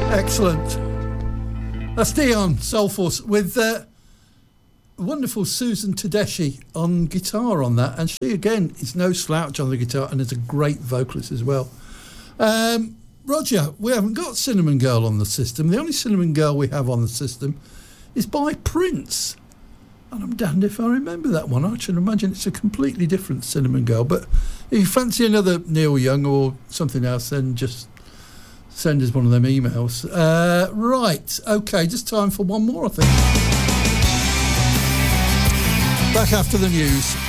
Excellent. That's Dion Soulforce with wonderful Susan Tedeschi on guitar on that, and she again is no slouch on the guitar and is a great vocalist as well. Roger, we haven't got Cinnamon Girl on the system. The only Cinnamon Girl we have on the system is by Prince, and I'm damned if I remember that one. I should imagine it's a completely different Cinnamon Girl, but if you fancy another Neil Young or something else, then just send us one of them emails. Right, okay, just time for one more, I think. Back after the news.